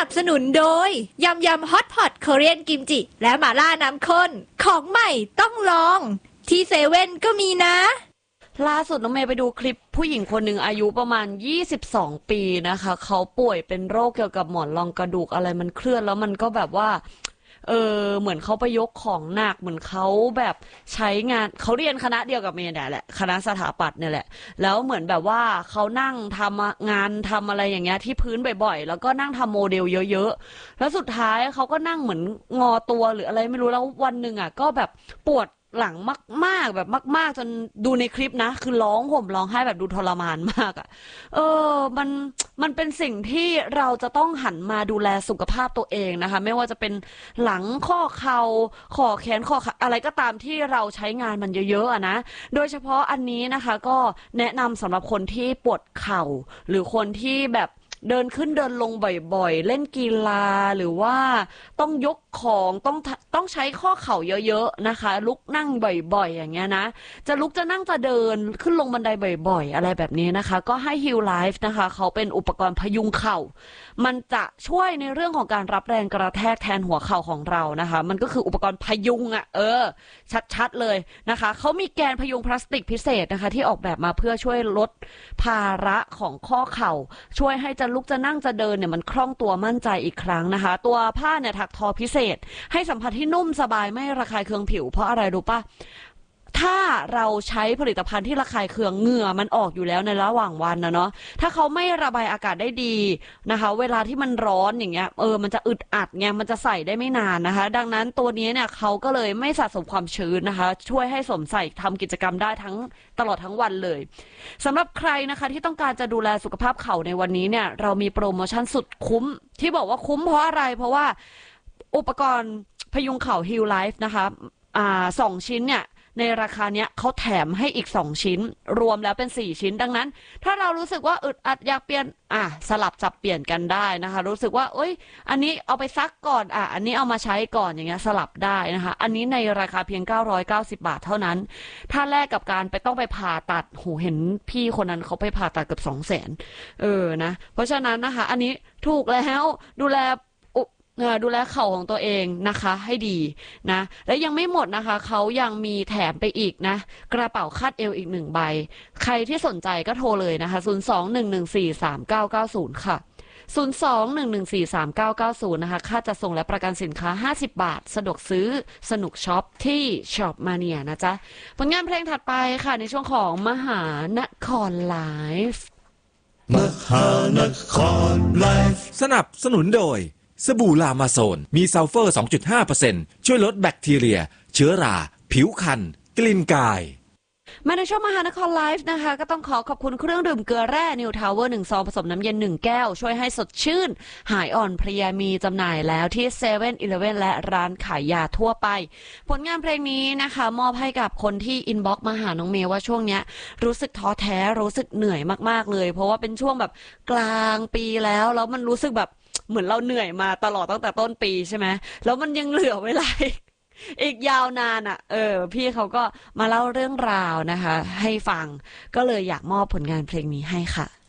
นับสนุนโดยยำยำฮอตพอตเกาหลีกิมจิและหม่าล่าน้ำข้นของใหม่ต้องลองที่เซเว่นก็มีนะล่าสุดน้องเมย์ไปดูคลิปผู้หญิงคนหนึ่งอายุประมาณ22 ปีนะคะเขาป่วยเป็นโรคเกี่ยวกับหมอนรองกระดูกอะไรมันเคลื่อนแล้วมันก็แบบว่าเหมือนเขาไปยกของหนักเหมือนเขาแบบใช้งานเขาเรียนคณะเดียวกับเมย์เนี่ยแหละคณะสถาปัตย์เนี่ยแหละแล้วเหมือนแบบว่าเขานั่งทำงานทำอะไรอย่างเงี้ยที่พื้นบ่อยๆแล้วก็นั่งทำโมเดลเยอะๆแล้วสุดท้ายเขาก็นั่งเหมือนงอตัวหรืออะไรไม่รู้แล้ววันหนึ่งอ่ะก็แบบปวดหลังมากๆแบบมากๆจนดูในคลิปนะคือร้องห่มร้องไห้แบบดูทรมานมากอ่ะมันเป็นสิ่งที่เราจะต้องหันมาดูแลสุขภาพตัวเองนะคะไม่ว่าจะเป็นหลังข้อเข่าข้อแขนข้อขาอะไรก็ตามที่เราใช้งานมันเยอะๆนะโดยเฉพาะอันนี้นะคะก็แนะนำสำหรับคนที่ปวดเข่าหรือคนที่แบบเดินขึ้นเดินลงบ่อยๆเล่นกีฬาหรือว่าต้องยกของต้องใช้ข้อเข่าเยอะๆนะคะลุกนั่งบ่อยๆอย่างเงี้ยนะจะลุกจะนั่งจะเดินขึ้นลงบันไดบ่อยๆอะไรแบบนี้นะคะก็ให้ Heal Life นะคะเขาเป็นอุปกรณ์พยุงเข่ามันจะช่วยในเรื่องของการรับแรงกระแทกแทนหัวเข่าของเรานะคะมันก็คืออุปกรณ์พยุงชัดๆเลยนะคะเขามีแกนพยุงพลาสติกพิเศษนะคะที่ออกแบบมาเพื่อช่วยลดภาระของข้อเข่าช่วยให้จะลุกจะนั่งจะเดินเนี่ยมันคล่องตัวมั่นใจอีกครั้งนะคะตัวผ้าเนี่ยถักทอพิเศษให้สัมผัสที่นุ่มสบายไม่ระคายเคืองผิวเพราะอะไรรู้ป่ะถ้าเราใช้ผลิตภัณฑ์ที่ระคายเคืองเหงื่อมันออกอยู่แล้วในระหว่างวันนะเนาะถ้าเขาไม่ระบายอากาศได้ดีนะคะเวลาที่มันร้อนอย่างเงี้ยมันจะอึดอัดไงมันจะใส่ได้ไม่นานนะคะดังนั้นตัวนี้เนี่ยเขาก็เลยไม่สะสมความชื้นนะคะช่วยให้สวมใส่ทำกิจกรรมได้ตลอดทั้งวันเลยสำหรับใครนะคะที่ต้องการจะดูแลสุขภาพเข่าในวันนี้เนี่ยเรามีโปรโมชั่นสุดคุ้มที่บอกว่าคุ้มเพราะอะไรเพราะว่าอุปกรณ์พยุงเข่า Heal Life นะคะ2 ชิ้นเนี่ยในราคาเนี้ยเขาแถมให้อีก2 ชิ้นรวมแล้วเป็น4 ชิ้นดังนั้นถ้าเรารู้สึกว่าอึดอัดอยากเปลี่ยนสลับจับเปลี่ยนกันได้นะคะรู้สึกว่าอันนี้เอาไปซักก่อนอันนี้เอามาใช้ก่อนอย่างเงี้ยสลับได้นะคะอันนี้ในราคาเพียง990 บาทเท่านั้นถ้าแลกกับการต้องไปผ่าตัดเห็นพี่คนนั้นเขาไปผ่าตัดเกือบ200,000นะเพราะฉะนั้นนะคะอันนี้ถูกแล้วดูแลเข่าของตัวเองนะคะให้ดีนะและยังไม่หมดนะคะเขายังมีแถมไปอีกนะกระเป๋าคาดเอวอีก1 ใบใครที่สนใจก็โทรเลยนะคะ02-114-3990ค่ะ02-114-3990นะคะค่าจัดส่งและประกันสินค้า50 บาทสะดวกซื้อสนุกช็อปที่ช็อปมาเนียนะจ๊ะผลงานเพลงถัดไปค่ะในช่วงของมหานครไลฟ์มหานครไลฟ์สนับสนุนโดยสบู่ลามาโซนมีซัลเฟอร์ 2.5% ช่วยลดแบคทีเรียเชื้อราผิวคันกลิ่นกายมาในช่วงมหานครไลฟ์นะคะก็ต้องขอบคุณเครื่องดื่มเกลือแร่นิวทาวเวอร์1 ซองผสมน้ำเย็น1 แก้วช่วยให้สดชื่นหายอ่อนเพลียมีจำหน่ายแล้วที่เซเว่นอีเลฟเว่นและร้านขายยาทั่วไปผลงานเพลงนี้นะคะมอบให้กับคนที่อินบ็อกซ์มาหาน้องเมย์ว่าช่วงเนี้ยรู้สึกท้อแท้รู้สึกเหนื่อยมากๆเลยเพราะว่าเป็นช่วงแบบกลางปีแล้วมันรู้สึกแบบเหมือนเราเหนื่อยมาตลอดตั้งแต่ต้นปีใช่ไหมแล้วมันยังเหลือเวลาอีกยาวนานพี่เขาก็มาเล่าเรื่องราวนะคะให้ฟังก็เลยอยากมอบผลงานเพลงนี้ให้ค่ะ